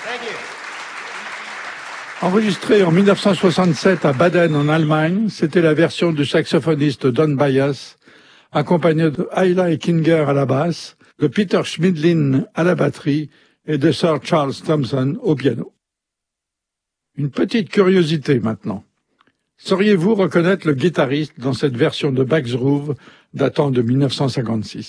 Enregistré en 1967 à Baden en Allemagne, c'était la version du saxophoniste Don Byas, accompagné de Ayla Eckinger à la basse, de Peter Schmidlin à la batterie et de Sir Charles Thompson au piano. Une petite curiosité maintenant. Sauriez-vous reconnaître le guitariste dans cette version de Bach's Groove datant de 1956 ?